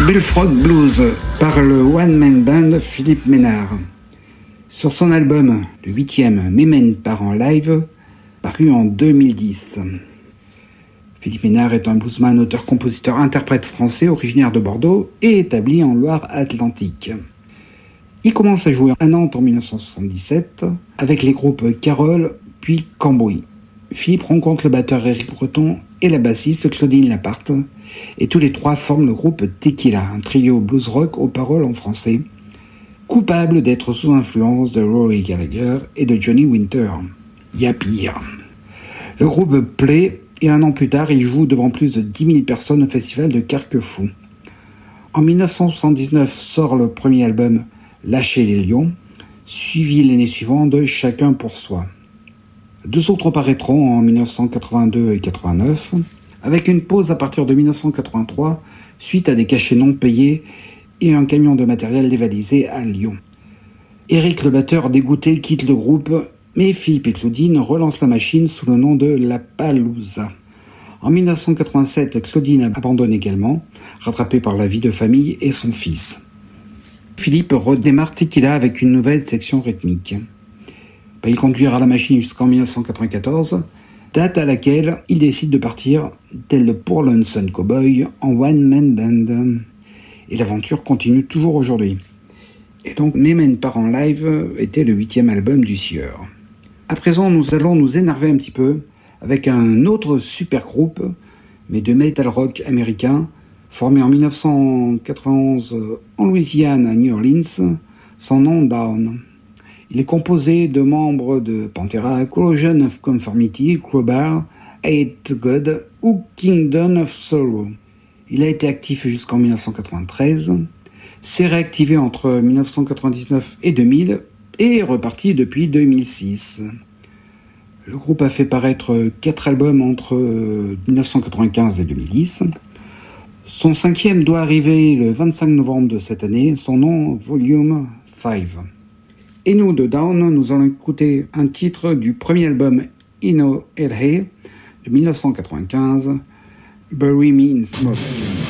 Bullfrog Blues par le one-man band Philippe Ménard. Sur son album, le 8e Mémène part en live, paru en 2010. Philippe Ménard est un bluesman, auteur, compositeur, interprète français originaire de Bordeaux et établi en Loire-Atlantique. Il commence à jouer à Nantes en 1977 avec les groupes Carole puis Cambouis. Philippe rencontre le batteur Éric Breton et la bassiste Claudine Laparte, et tous les trois forment le groupe Tequila, un trio blues rock aux paroles en français, coupable d'être sous influence de Rory Gallagher et de Johnny Winter. Y a pire. Le groupe plaît et un an plus tard, il joue devant plus de 10 000 personnes au festival de Carquefou. En 1979 sort le premier album Lâcher les lions, suivi l'année suivante de Chacun pour soi. Deux autres paraîtront en 1982 et 89, avec une pause à partir de 1983 suite à des cachets non payés et un camion de matériel dévalisé à Lyon. Éric le batteur dégoûté quitte le groupe, mais Philippe et Claudine relancent la machine sous le nom de La Palouza. En 1987, Claudine abandonne également, rattrapée par la vie de famille et son fils. Philippe redémarre Tequila avec une nouvelle section rythmique. Il conduira la machine jusqu'en 1994, date à laquelle il décide de partir, tel le Poor Lonesome Cowboy, en one-man band. Et l'aventure continue toujours aujourd'hui. Et donc, Mémène part en live était le 8e album du Sieur. À présent, nous allons nous énerver un petit peu avec un autre super groupe, mais de metal rock américain, formé en 1991 en Louisiane à New Orleans, son nom Down. Il est composé de membres de Pantera, Corrosion of Conformity, Crowbar, Hate God ou Kingdom of Sorrow. Il a été actif jusqu'en 1993, s'est réactivé entre 1999 et 2000 et est reparti depuis 2006. Le groupe a fait paraître 4 albums entre 1995 et 2010. Son 5e doit arriver le 25 novembre de cette année, son nom Volume 5. Et nous, de Down, nous allons écouter un titre du premier album Ino El Hey de 1995, Bury Me in Smoke.